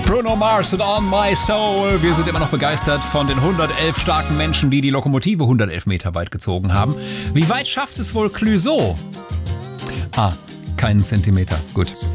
Bruno Mars und On My Soul. Wir sind immer noch begeistert von den 111 starken Menschen, die die Lokomotive 111 Meter weit gezogen haben. Wie weit schafft es wohl Clouseau? Keinen Zentimeter. Gut.